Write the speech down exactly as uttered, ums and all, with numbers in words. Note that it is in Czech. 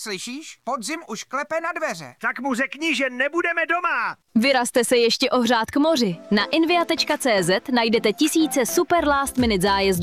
Slyšíš? Podzim už klepe na dveře. Tak mu řekni, že nebudeme doma. Vyrazte se ještě ohřát k moři. Na invia tečka cé zet najdete tisíce super last minute zájezdů